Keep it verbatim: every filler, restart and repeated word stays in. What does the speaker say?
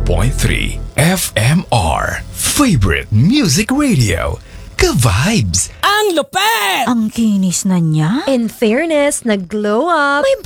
point three F M R. Favorite Music Radio. Ka-vibes! Ang lupet! Ang kinis na niya. In fairness, nag-glow up. May